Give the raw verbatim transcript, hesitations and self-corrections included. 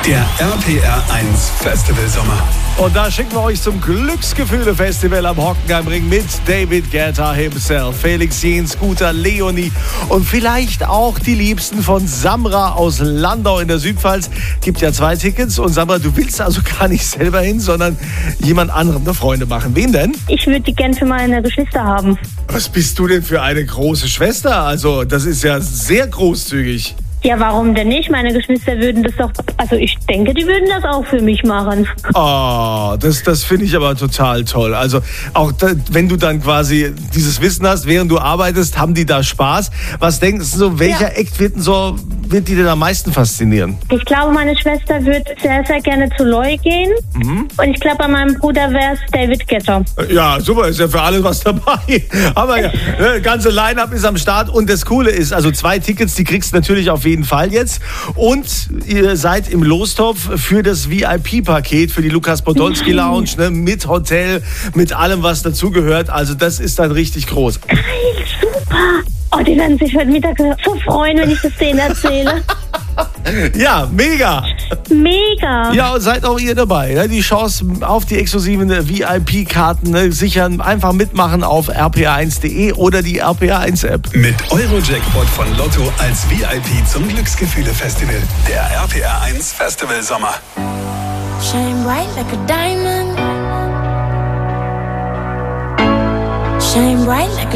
Der R P R eins Festival Sommer. Und da schicken wir euch zum Glücksgefühle-Festival am Hockenheimring mit David Guetta himself, Felix Jähn, Scooter, Leonie und vielleicht auch die Liebsten von Samra aus Landau in der Südpfalz. Gibt ja zwei Tickets und Samra, du willst also gar nicht selber hin, sondern jemand anderem eine Freunde machen. Wen denn? Ich würde die gern für meine Geschwister haben. Was bist du denn für eine große Schwester? Also das ist ja sehr großzügig. Ja, warum denn nicht? Meine Geschwister würden das doch, also ich denke, die würden das auch für mich machen. Oh, das, das finde ich aber total toll. Also auch da, wenn du dann quasi dieses Wissen hast, während du arbeitest, haben die da Spaß. Was denkst du, so, welcher Ja. Act wird, denn so, wird die denn am meisten faszinieren? Ich glaube, meine Schwester würde sehr, sehr gerne zu Loi gehen. Mhm. Und ich glaube, bei meinem Bruder wäre es David Guetta. Ja, super, ist ja für alle was dabei. Aber ja, das ganze Line-Up ist am Start und das Coole ist, also zwei Tickets, die kriegst du natürlich auf jeden Fall jetzt. Und ihr seid im Lostopf für das V I P-Paket, für die Lukas Podolski Lounge, ne, mit Hotel, mit allem, was dazugehört. Also das ist dann richtig groß. Geil, super. Oh, die werden sich heute Mittag so freuen, wenn ich das denen erzähle. Ja, mega. Mega. Ja, und seid auch ihr dabei. Ne? Die Chance auf die exklusiven V I P-Karten ne, sichern. Einfach mitmachen auf r p r eins punkt d e oder die R P R eins App. Mit Eurojackpot von Lotto als V I P zum Glücksgefühle-Festival. Der R P R eins Festival Sommer. Shine bright like a diamond. Shine bright like a